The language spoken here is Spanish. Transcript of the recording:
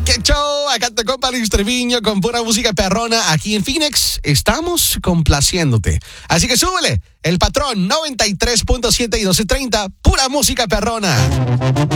qué show. Acá te compa Luis Treviño con pura música perrona. Aquí en Phoenix estamos complaciéndote. Así que súbele. El Patrón 93.7 y 1230. Pura música perrona.